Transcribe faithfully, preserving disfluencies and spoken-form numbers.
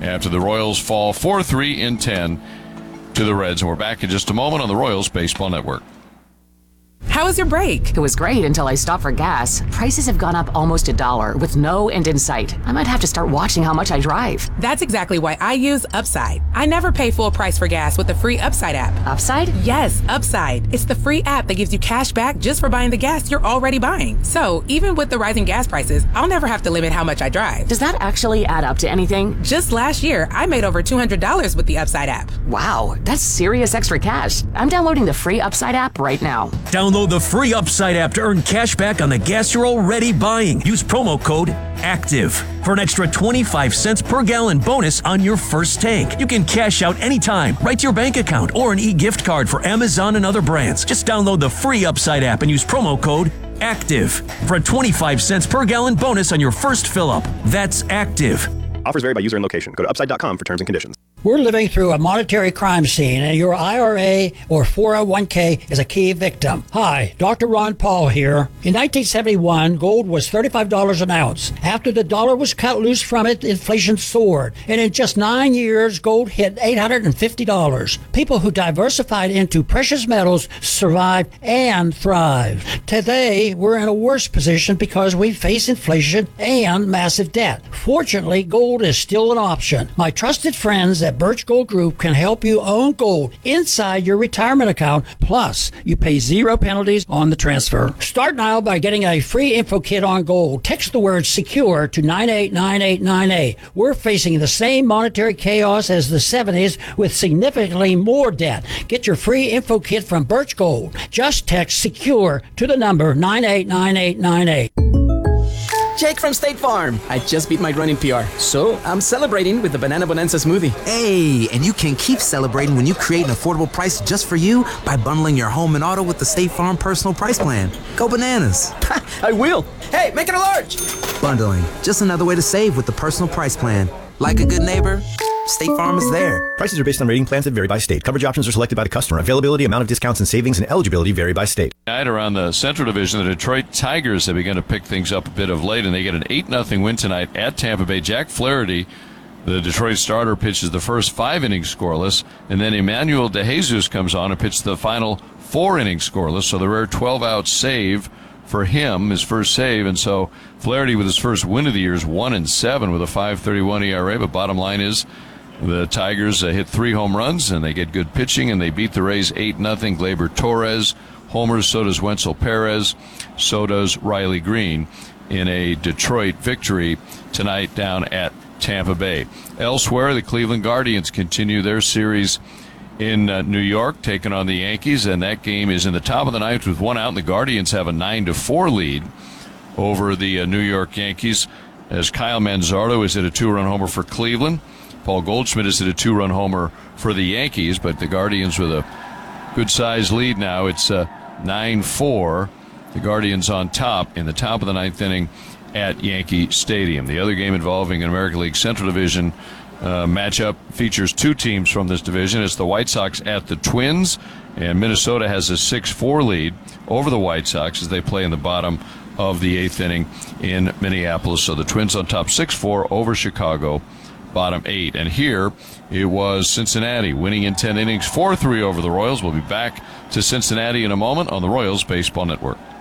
after the Royals fall four three in ten to the Reds. And we're back in just a moment on the Royals Baseball Network. How was your break? It was great until I stopped for gas. Prices have gone up almost a dollar with no end in sight. I might have to start watching how much I drive. That's exactly why I use Upside. I never pay full price for gas with the free Upside app. Upside? Yes, Upside. It's the free app that gives you cash back just for buying the gas you're already buying. So even with the rising gas prices, I'll never have to limit how much I drive. Does that actually add up to anything? Just last year, I made over two hundred dollars with the Upside app. Wow, that's serious extra cash. I'm downloading the free Upside app right now. Download the free Upside app to earn cash back on the gas you're already buying. Use promo code ACTIVE for an extra twenty-five cents per gallon bonus on your first tank. You can cash out anytime, right to your bank account, or an e-gift card for Amazon and other brands. Just download the free Upside app and use promo code ACTIVE for a twenty-five cents per gallon bonus on your first fill-up. That's ACTIVE. Offers vary by user and location. Go to upside dot com for terms and conditions. We're living through a monetary crime scene, and your I R A or four oh one k is a key victim. Hi, Doctor Ron Paul here. In nineteen seventy-one, gold was thirty-five dollars an ounce. After the dollar was cut loose from it, inflation soared, and in just nine years, gold hit eight hundred fifty dollars. People who diversified into precious metals survived and thrived. Today, we're in a worse position because we face inflation and massive debt. Fortunately, gold is still an option. My trusted friends at Birch Gold Group can help you own gold inside your retirement account. Plus, you pay zero penalties on the transfer. Start now by getting a free info kit on gold. Text the word SECURE to nine eight nine eight nine eight. We're facing the same monetary chaos as the seventies with significantly more debt. Get your free info kit from Birch Gold. Just text SECURE to the number nine eight nine eight nine eight. Jake from State Farm. I just beat my running P R, so I'm celebrating with the Banana Bonanza smoothie. Hey, and you can keep celebrating when you create an affordable price just for you by bundling your home and auto with the State Farm Personal Price Plan. Go bananas. I will. Hey, make it a large. Bundling, just another way to save with the Personal Price Plan. Like a good neighbor, State Farm is there. Prices are based on rating plans that vary by state. Coverage options are selected by the customer. Availability, amount of discounts and savings, and eligibility vary by state. Tonight around the Central Division, the Detroit Tigers have begun to pick things up a bit of late, and they get an eight nothing win tonight at Tampa Bay. Jack Flaherty, the Detroit starter, pitches the first five innings scoreless, and then Emmanuel DeJesus comes on and pitches the final four innings scoreless, so the rare twelve-out save for him, his first save, and so Flaherty with his first win of the year is one and seven with a five thirty-one E R A, but bottom line is the Tigers uh, hit three home runs, and they get good pitching, and they beat the Rays eight nothing. Gleyber Torres homers, so does Wenzel Perez, so does Riley Green in a Detroit victory tonight down at Tampa Bay. Elsewhere, the Cleveland Guardians continue their series in uh, New York, taking on the Yankees, and that game is in the top of the ninth with one out, and the Guardians have a nine to four lead over the uh, New York Yankees as Kyle Manzardo is at a two-run homer for Cleveland. Paul Goldschmidt is at a two-run homer for the Yankees, but the Guardians with a good-sized lead now. It's uh, nine four. The Guardians on top in the top of the ninth inning at Yankee Stadium. The other game involving an American League Central Division uh, matchup features two teams from this division. It's the White Sox at the Twins, and Minnesota has a six four lead over the White Sox as they play in the bottom of the eighth inning in Minneapolis. So the Twins on top six four over Chicago, bottom eight. And here it was Cincinnati winning in ten innings, four three over the Royals. We'll be back to Cincinnati in a moment on the Royals Baseball Network.